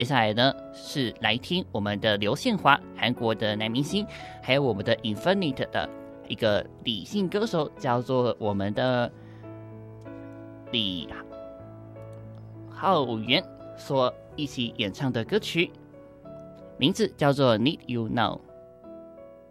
接下来呢是来听我们的刘宪华，韩国的男明星，还有我们的 Infinite 的一个理性歌手，叫做我们的李浩源所一起演唱的歌曲，名字叫做 Need You Now。